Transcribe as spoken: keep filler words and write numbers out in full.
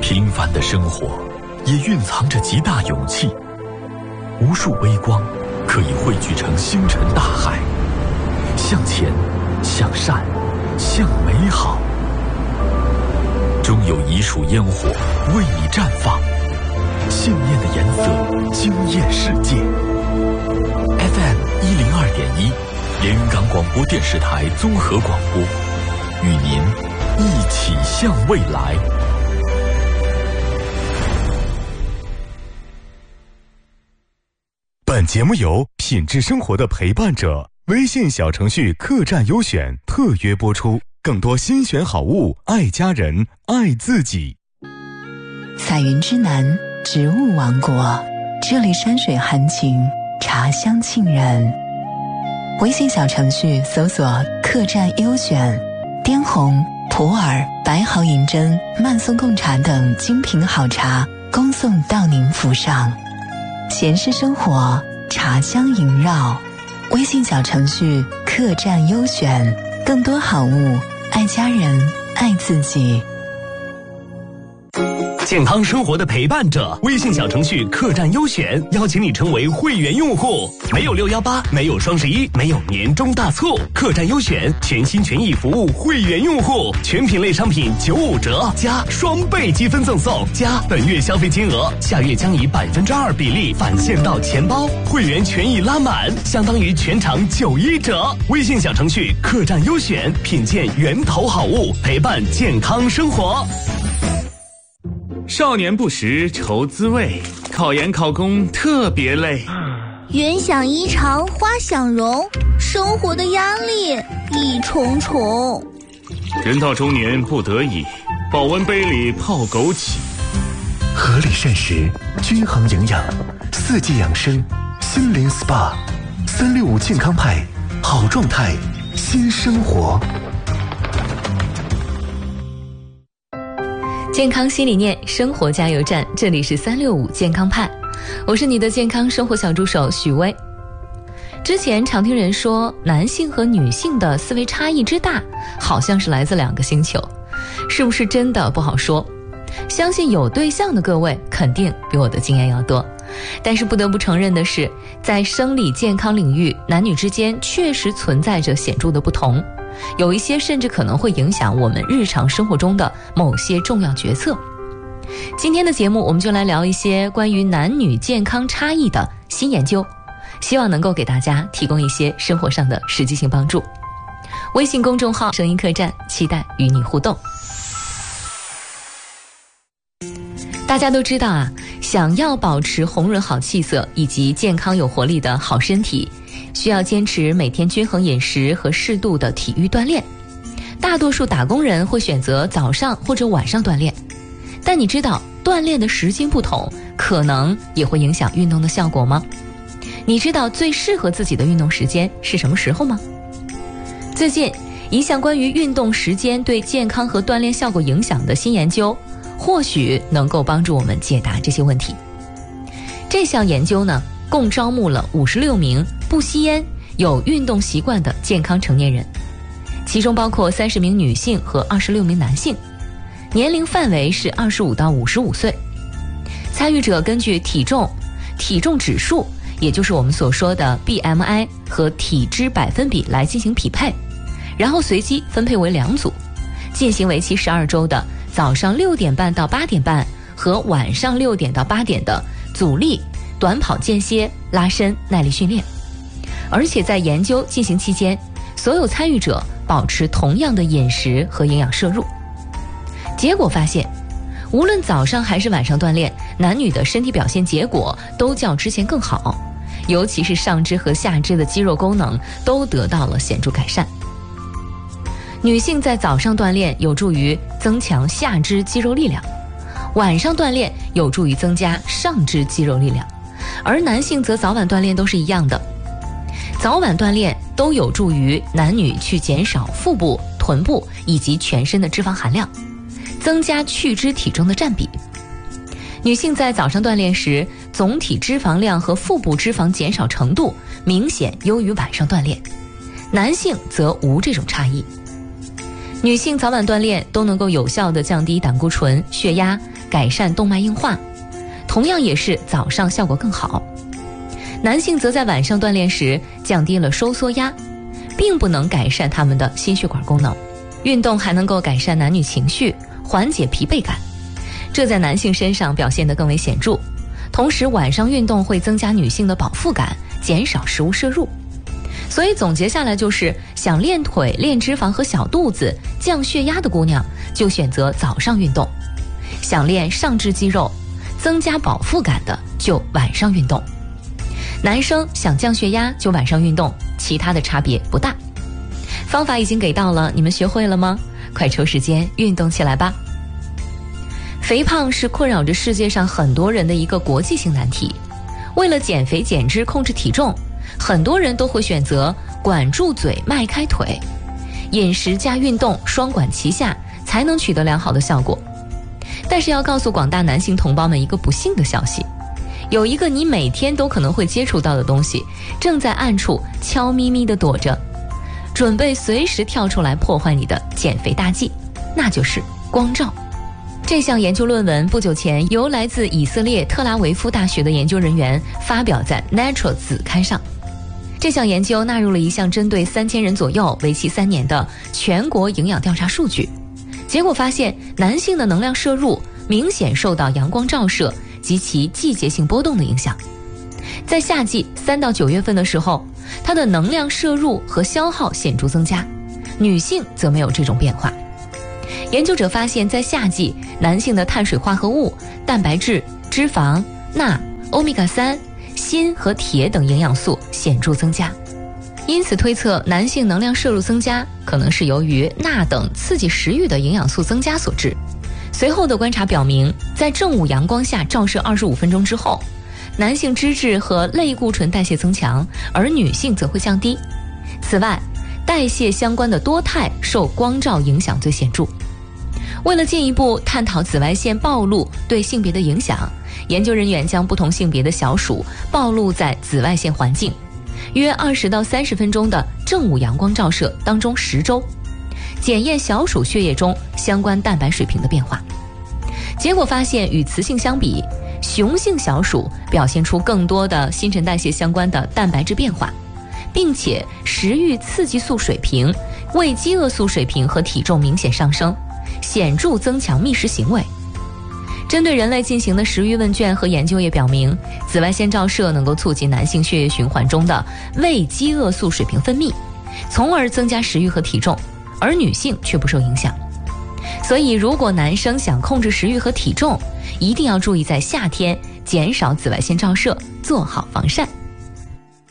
平凡的生活也蕴藏着极大勇气，无数微光可以汇聚成星辰大海，向前，向善，向美好。终有一束烟火为你绽放，信念的颜色惊艳世界。F M 一零二点一，连云港广播电视台综合广播，与您一起向未来。 本节目由品质生活的陪伴者微信小程序客栈优选特约播出。更多新选好物，爱家人，爱自己。 彩云之南，植物王国，这里山水含情，茶香沁人。微信小程序搜索客栈优选，滇红、普洱、白毫银针、慢送贡茶等精品好茶恭送到您府上。闲适生活，茶香萦绕。微信小程序客栈优选，更多好物，爱家人，爱自己。 健康生活的陪伴者，微信小程序客栈优选邀请你成为会员用户，没有六一八，没有双十一，没有年终大促，客栈优选全心全意服务会员用户，全品类商品九五折加双倍积分赠送，加本月消费金额下月将以百分之二比例返现到钱包，会员权益拉满，相当于全场九一折。微信小程序客栈优选，品鉴源头好物，陪伴健康生活。 少年不识愁滋味，考研考公特别累。 云想衣裳花想容，生活的压力一重重。 人到中年不得已，保温杯里泡枸杞。 合理膳食，均衡营养，四季养生，心灵 S P A， 三六五健康派，好状态，新生活。 健康新理念，生活加油站，这里是三六五健康派，我是你的健康生活小助手许薇。之前常听人说，男性和女性的思维差异之大，好像是来自两个星球，是不是真的不好说。相信有对象的各位肯定比我的经验要多，但是不得不承认的是，在生理健康领域，男女之间确实存在着显著的不同，有一些甚至可能会影响我们日常生活中的某些重要决策。今天的节目我们就来聊一些关于男女健康差异的新研究，希望能够给大家提供一些生活上的实际性帮助。微信公众号声音客栈，期待与你互动。大家都知道啊，想要保持红润好气色以及健康有活力的好身体，需要坚持每天均衡饮食和适度的体育锻炼。大多数打工人会选择早上或者晚上锻炼，但你知道锻炼的时间不同，可能也会影响运动的效果吗？你知道最适合自己的运动时间是什么时候吗？最近一项关于运动时间对健康和锻炼效果影响的新研究，或许能够帮助我们解答这些问题。这项研究呢，共招募了五十六名不吸烟、有运动习惯的健康成年人，其中包括三十名女性和二十六名男性，年龄范围是二十五到五十五岁。参与者根据体重、体重指数，也就是我们所说的 B M I 和体脂百分比来进行匹配，然后随机分配为两组，进行为期十二周的早上六点半到八点半和晚上六点到八点的阻力、短跑间歇、拉伸、耐力训练。而且在研究进行期间，所有参与者保持同样的饮食和营养摄入。结果发现，无论早上还是晚上锻炼，男女的身体表现结果都较之前更好，尤其是上肢和下肢的肌肉功能都得到了显著改善。女性在早上锻炼有助于增强下肢肌肉力量，晚上锻炼有助于增加上肢肌肉力量，而男性则早晚锻炼都是一样的。早晚锻炼都有助于男女去减少腹部、臀部以及全身的脂肪含量，增加去脂体重的占比。女性在早上锻炼时，总体脂肪量和腹部脂肪减少程度明显优于晚上锻炼，男性则无这种差异。 女性早晚锻炼都能够有效地降低胆固醇、血压，改善动脉硬化，同样也是早上效果更好。男性则在晚上锻炼时降低了收缩压，并不能改善他们的心血管功能。运动还能够改善男女情绪，缓解疲惫感，这在男性身上表现得更为显著。同时晚上运动会增加女性的饱腹感，减少食物摄入。所以总结下来就是，想练腿、练脂肪和小肚子、降血压的姑娘就选择早上运动，想练上肢肌肉、增加饱腹感的就晚上运动。男生想降血压就晚上运动，其他的差别不大。方法已经给到了，你们学会了吗？快抽时间运动起来吧。肥胖是困扰着世界上很多人的一个国际性难题。为了减肥减脂控制体重，很多人都会选择管住嘴迈开腿，饮食加运动双管齐下才能取得良好的效果。但是要告诉广大男性同胞们一个不幸的消息，有一个你每天都可能会接触到的东西正在暗处悄咪咪地躲着，准备随时跳出来破坏你的减肥大计，那就是光照。这项研究论文不久前由来自以色列特拉维夫大学的研究人员发表在 Nature 子刊上。这项研究纳入了一项针对三千人左右、为期三年的全国营养调查数据，结果发现男性的能量摄入明显受到阳光照射及其季节性波动的影响。在夏季三到九月份的时候，它的能量摄入和消耗显著增加，女性则没有这种变化。研究者发现，在夏季，男性的碳水化合物、蛋白质、脂肪、钠、欧米伽三、锌和铁等营养素显著增加，因此推测男性能量摄入增加可能是由于钠等刺激食欲的营养素增加所致。随后的观察表明，在正午阳光下照射二十五分钟之后，男性脂质和类固醇代谢增强，而女性则会降低。此外，代谢相关的多肽受光照影响最显著。为了进一步探讨紫外线暴露对性别的影响，研究人员将不同性别的小鼠暴露在紫外线环境约二十到三十分钟的正午阳光照射当中十周，检验小鼠血液中相关蛋白水平的变化。结果发现，与雌性相比，雄性小鼠表现出更多的新陈代谢相关的蛋白质变化，并且食欲刺激素水平、胃饥饿素水平和体重明显上升，显著增强觅食行为。针对人类进行的食欲问卷和研究也表明，紫外线照射能够促进男性血液循环中的胃饥饿素水平分泌，从而增加食欲和体重，而女性却不受影响。所以如果男生想控制食欲和体重，一定要注意在夏天减少紫外线照射，做好防晒。